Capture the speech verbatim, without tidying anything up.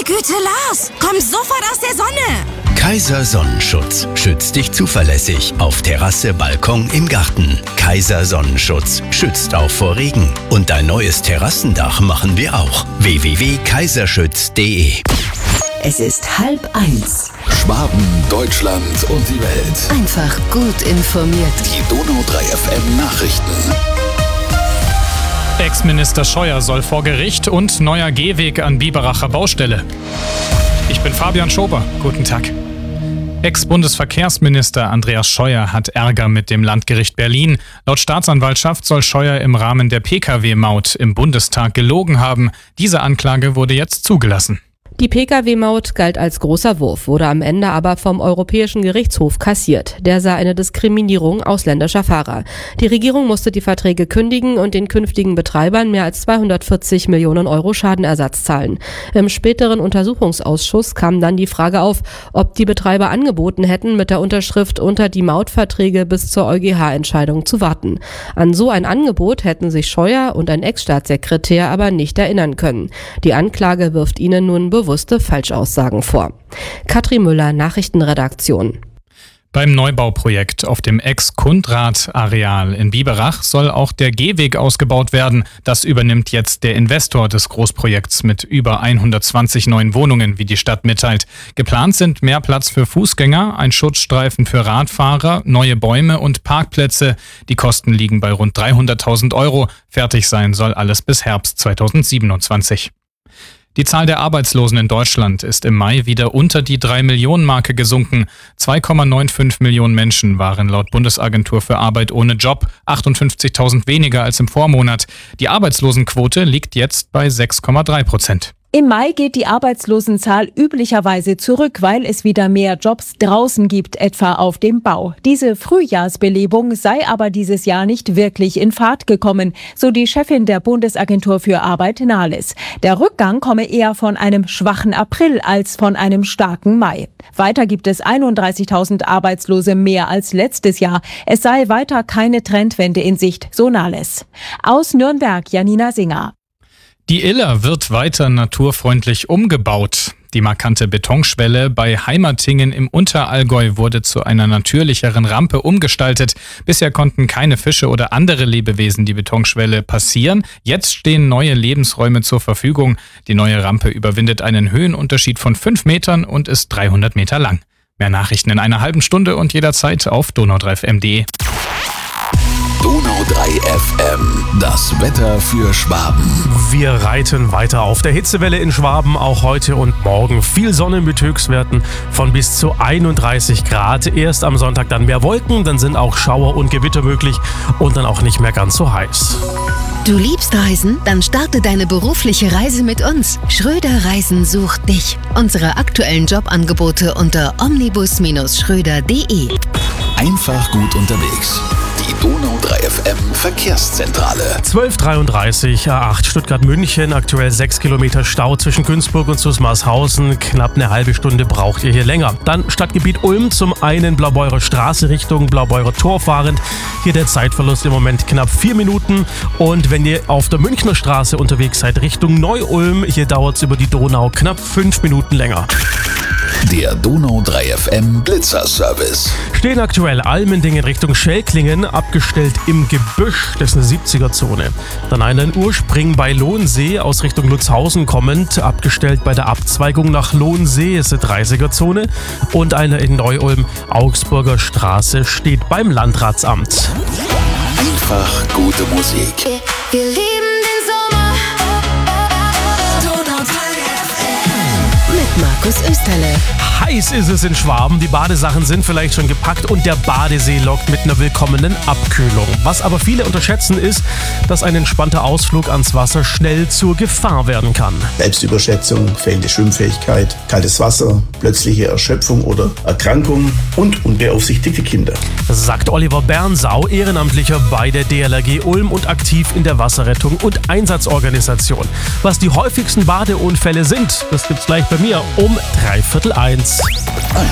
Güte, Lars, komm sofort aus der Sonne! Kaiser Sonnenschutz schützt dich zuverlässig auf Terrasse, Balkon, im Garten. Kaiser Sonnenschutz schützt auch vor Regen. Und dein neues Terrassendach machen wir auch. w w w punkt kaiserschütz punkt d e. Es ist halb eins. Schwaben, Deutschland und die Welt. Einfach gut informiert. Die Donau drei F M Nachrichten. Ex-Minister Scheuer soll vor Gericht und neuer Gehweg an Biberacher Baustelle. Ich bin Fabian Schober. Guten Tag. Ex-Bundesverkehrsminister Andreas Scheuer hat Ärger mit dem Landgericht Berlin. Laut Staatsanwaltschaft soll Scheuer im Rahmen der P K W-Maut im Bundestag gelogen haben. Diese Anklage wurde jetzt zugelassen. Die P K W-Maut galt als großer Wurf, wurde am Ende aber vom Europäischen Gerichtshof kassiert. Der sah eine Diskriminierung ausländischer Fahrer. Die Regierung musste die Verträge kündigen und den künftigen Betreibern mehr als zweihundertvierzig Millionen Euro Schadenersatz zahlen. Im späteren Untersuchungsausschuss kam dann die Frage auf, ob die Betreiber angeboten hätten, mit der Unterschrift unter die Mautverträge bis zur EuGH-Entscheidung zu warten. An so ein Angebot hätten sich Scheuer und ein Ex-Staatssekretär aber nicht erinnern können. Die Anklage wirft ihnen nun bewusst bewusste Falschaussagen vor. Katrin Müller, Nachrichtenredaktion. Beim Neubauprojekt auf dem Ex-Kundrat-Areal in Biberach soll auch der Gehweg ausgebaut werden. Das übernimmt jetzt der Investor des Großprojekts mit über hundertzwanzig neuen Wohnungen, wie die Stadt mitteilt. Geplant sind mehr Platz für Fußgänger, ein Schutzstreifen für Radfahrer, neue Bäume und Parkplätze. Die Kosten liegen bei rund dreihunderttausend Euro. Fertig sein soll alles bis Herbst zweitausendsiebenundzwanzig. Die Zahl der Arbeitslosen in Deutschland ist im Mai wieder unter die drei Millionen Marke gesunken. zwei Komma fünfundneunzig Millionen Menschen waren laut Bundesagentur für Arbeit ohne Job, achtundfünfzigtausend weniger als im Vormonat. Die Arbeitslosenquote liegt jetzt bei sechs Komma drei Prozent. Im Mai geht die Arbeitslosenzahl üblicherweise zurück, weil es wieder mehr Jobs draußen gibt, etwa auf dem Bau. Diese Frühjahrsbelebung sei aber dieses Jahr nicht wirklich in Fahrt gekommen, so die Chefin der Bundesagentur für Arbeit Nahles. Der Rückgang komme eher von einem schwachen April als von einem starken Mai. Weiter gibt es einunddreißigtausend Arbeitslose mehr als letztes Jahr. Es sei weiter keine Trendwende in Sicht, so Nahles. Aus Nürnberg, Janina Singer. Die Iller wird weiter naturfreundlich umgebaut. Die markante Betonschwelle bei Heimatingen im Unterallgäu wurde zu einer natürlicheren Rampe umgestaltet. Bisher konnten keine Fische oder andere Lebewesen die Betonschwelle passieren. Jetzt stehen neue Lebensräume zur Verfügung. Die neue Rampe überwindet einen Höhenunterschied von fünf Metern und ist dreihundert Meter lang. Mehr Nachrichten in einer halben Stunde und jederzeit auf donau drei F M punkt de. Donau drei F M, das Wetter für Schwaben. Wir reiten weiter auf der Hitzewelle in Schwaben, auch heute und morgen. Viel Sonne mit Höchstwerten von bis zu einunddreißig Grad. Erst am Sonntag dann mehr Wolken, dann sind auch Schauer und Gewitter möglich und dann auch nicht mehr ganz so heiß. Du liebst Reisen? Dann starte deine berufliche Reise mit uns. Schröder Reisen sucht dich. Unsere aktuellen Jobangebote unter omnibus Bindestrich schröder punkt de. Einfach gut unterwegs. Die Donau drei F M Verkehrszentrale. zwölf Uhr dreiunddreißig, A acht Stuttgart-München, aktuell sechs Kilometer Stau zwischen Günzburg und Susmarshausen. Knapp eine halbe Stunde braucht ihr hier länger. Dann Stadtgebiet Ulm, zum einen Blaubeurer Straße Richtung Blaubeurer Tor fahrend. Hier der Zeitverlust im Moment knapp vier Minuten. Und wenn ihr auf der Münchner Straße unterwegs seid Richtung Neu-Ulm, hier dauert es über die Donau knapp fünf Minuten länger. Der Donau drei F M Blitzerservice. Stehen aktuell Almendingen Richtung Schelklingen, abgestellt im Gebüsch, das ist eine siebziger-Zone. Dann einen Urspring bei Lohnsee aus Richtung Lutzhausen kommend, abgestellt bei der Abzweigung nach Lohnsee, ist eine dreißiger-Zone. Und einer in Neu-Ulm, Augsburger Straße, steht beim Landratsamt. Einfach gute Musik. Wir lieben den Sommer. Donau drei F M. Mit Markus Österle. Heiß ist es in Schwaben, die Badesachen sind vielleicht schon gepackt und der Badesee lockt mit einer willkommenen Abkühlung. Was aber viele unterschätzen ist, dass ein entspannter Ausflug ans Wasser schnell zur Gefahr werden kann. Selbstüberschätzung, fehlende Schwimmfähigkeit, kaltes Wasser, plötzliche Erschöpfung oder Erkrankung und unbeaufsichtigte Kinder. Sagt Oliver Bernsau, Ehrenamtlicher bei der D L R G Ulm und aktiv in der Wasserrettung und Einsatzorganisation. Was die häufigsten Badeunfälle sind, das gibt's gleich bei mir um dreiviertel eins.